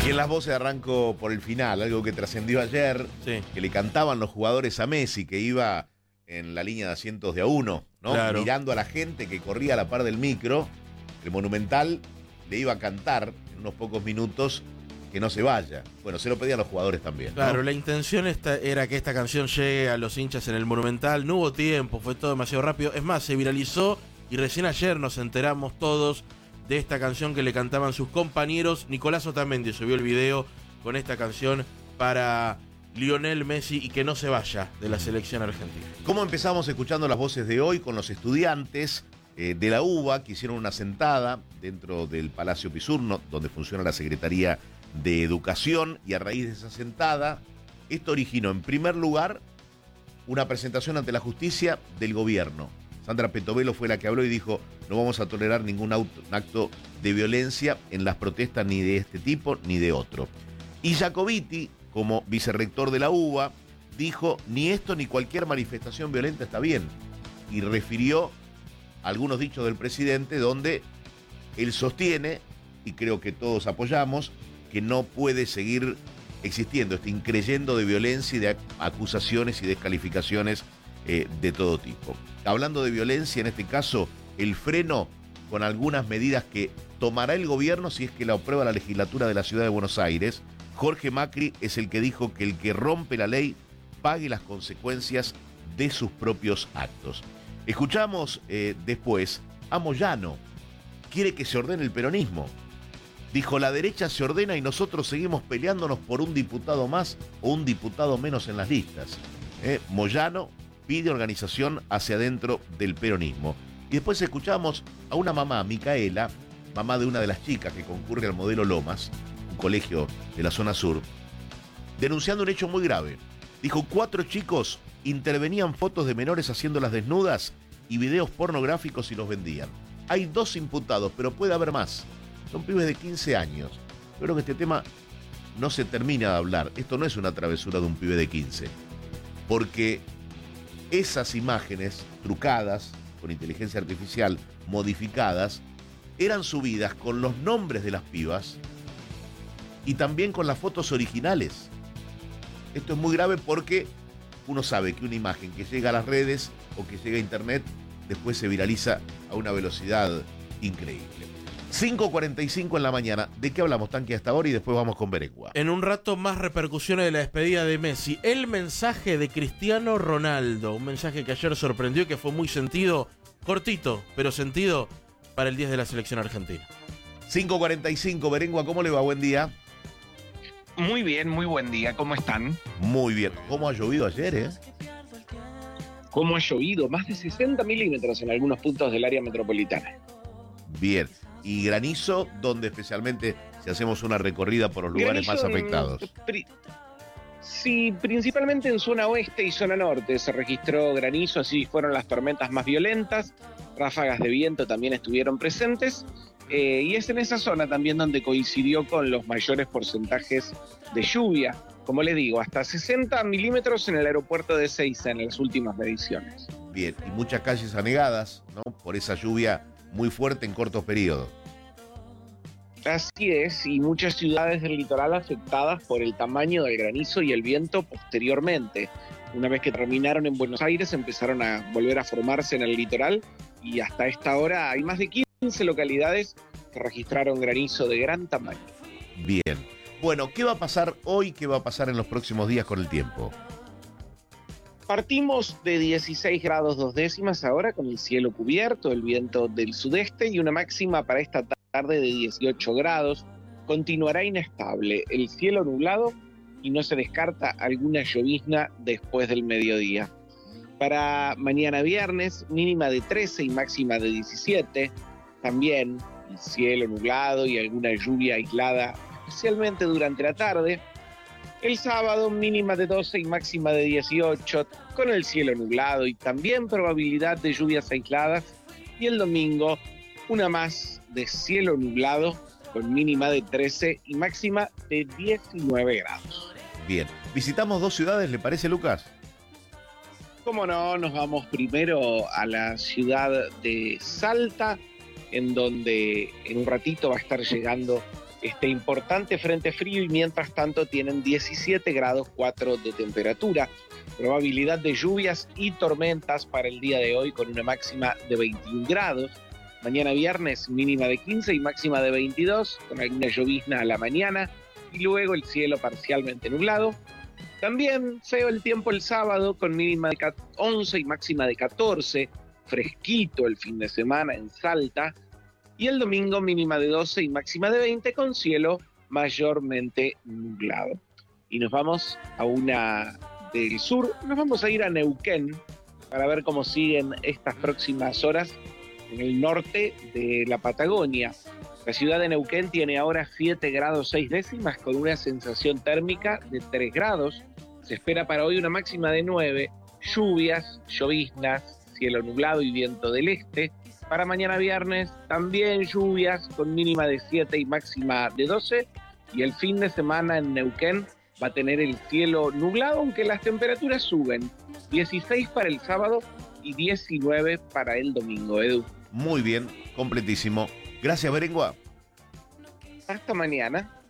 Y en las voces arranco por el final, algo que trascendió ayer, Sí. que le cantaban los jugadores a Messi, que iba en la línea de asientos de a uno, ¿no? Claro. Mirando a la gente que corría a la par del micro. El Monumental le iba a cantar en unos pocos minutos que no se vaya. Bueno, se lo pedían los jugadores también, ¿no? Claro, la intención era que esta canción llegue a los hinchas en el Monumental. No hubo tiempo, fue todo demasiado rápido. Es más, se viralizó y recién ayer nos enteramos todos de esta canción que le cantaban sus compañeros. Nicolás Otamendi subió el video con esta canción para Lionel Messi y que no se vaya de la selección argentina. ¿Cómo empezamos escuchando las voces de hoy con los estudiantes de la UBA que hicieron una sentada dentro del Palacio Pisurno, donde funciona la Secretaría de Educación, y a raíz de esa sentada, esto originó en primer lugar una presentación ante la justicia del gobierno. Sandra Petovelo fue la que habló y dijo: no vamos a tolerar ningún acto de violencia en las protestas, ni de este tipo ni de otro. Y Jacobiti, como vicerrector de la UBA, dijo: ni esto ni cualquier manifestación violenta está bien, y refirió algunos dichos del presidente donde él sostiene, y creo que todos apoyamos, que no puede seguir existiendo este increyendo de violencia y de acusaciones y descalificaciones de todo tipo. Hablando de violencia, en este caso, el freno con algunas medidas que tomará el gobierno si es que la aprueba la legislatura de la Ciudad de Buenos Aires. Jorge Macri es el que dijo que el que rompe la ley pague las consecuencias de sus propios actos. Escuchamos después a Moyano. Quiere que se ordene el peronismo. Dijo: la derecha se ordena y nosotros seguimos peleándonos por un diputado más o un diputado menos en las listas. Moyano pide organización hacia adentro del peronismo. Y después escuchamos a una mamá, Micaela, mamá de una de las chicas que concurre al modelo Lomas, un colegio de la zona sur, denunciando un hecho muy grave. Dijo: 4 chicos intervenían fotos de menores haciéndolas desnudas y videos pornográficos y los vendían. Hay 2 imputados, pero puede haber más. Son pibes de 15 años. Yo creo que este tema no se termina de hablar. Esto no es una travesura de un pibe de 15. Porque esas imágenes trucadas, con inteligencia artificial, modificadas, eran subidas con los nombres de las pibas y también con las fotos originales. Esto es muy grave porque uno sabe que una imagen que llega a las redes o que llega a internet después se viraliza a una velocidad increíble. 5:45 en la mañana. ¿De qué hablamos, Tanque, hasta ahora? Y después vamos con Berengua. En un rato más repercusiones de la despedida de Messi. El mensaje de Cristiano Ronaldo. Un mensaje que ayer sorprendió, que fue muy sentido, cortito, pero sentido para el 10 de la selección argentina. 5:45, Berengua, ¿cómo le va? Buen día. Muy bien, muy buen día. ¿Cómo están? Muy bien. ¿Cómo ha llovido ayer, ¿Cómo ha llovido? Más de 60 milímetros en algunos puntos del área metropolitana. Bien. Y granizo, donde especialmente si hacemos una recorrida por los lugares más afectados. Sí, principalmente en zona oeste y zona norte se registró granizo, así fueron las tormentas más violentas. Ráfagas de viento también estuvieron presentes. Y es en esa zona también donde coincidió con los mayores porcentajes de lluvia. Como les digo, hasta 60 milímetros en el aeropuerto de Ezeiza en las últimas mediciones. Bien, y muchas calles anegadas, ¿no? Por esa lluvia muy fuerte en cortos periodos. Así es, y muchas ciudades del litoral afectadas por el tamaño del granizo y el viento posteriormente. Una vez que terminaron en Buenos Aires, empezaron a volver a formarse en el litoral y hasta esta hora hay más de 15 localidades que registraron granizo de gran tamaño. Bien. Bueno, ¿qué va a pasar hoy? ¿Qué va a pasar en los próximos días con el tiempo? Partimos de 16 grados 2 décimas ahora con el cielo cubierto, el viento del sudeste y una máxima para esta tarde de 18 grados. Continuará inestable, el cielo nublado y no se descarta alguna llovizna después del mediodía. Para mañana viernes, mínima de 13 y máxima de 17. También el cielo nublado y alguna lluvia aislada, especialmente durante la tarde. El sábado, mínima de 12 y máxima de 18, con el cielo nublado y también probabilidad de lluvias aisladas. Y el domingo, una más de cielo nublado, con mínima de 13 y máxima de 19 grados. Bien. Visitamos 2 ciudades, ¿le parece, Lucas? Cómo no, nos vamos primero a la ciudad de Salta, en donde en un ratito va a estar llegando este importante frente frío y mientras tanto tienen 17 grados 4 de temperatura. Probabilidad de lluvias y tormentas para el día de hoy con una máxima de 21 grados. Mañana viernes mínima de 15 y máxima de 22 con alguna llovizna a la mañana y luego el cielo parcialmente nublado. También feo el tiempo el sábado con mínima de 11 y máxima de 14, fresquito el fin de semana en Salta. Y el domingo mínima de 12 y máxima de 20 con cielo mayormente nublado. Y nos vamos a una del sur, nos vamos a ir a Neuquén para ver cómo siguen estas próximas horas en el norte de la Patagonia. La ciudad de Neuquén tiene ahora 7 grados 6 décimas con una sensación térmica de 3 grados. Se espera para hoy una máxima de 9, lluvias, lloviznas, cielo nublado y viento del este. Para mañana viernes también lluvias con mínima de 7 y máxima de 12. Y el fin de semana en Neuquén va a tener el cielo nublado, aunque las temperaturas suben. 16 para el sábado y 19 para el domingo, Edu. Muy bien, completísimo. Gracias, Berengua. Hasta mañana.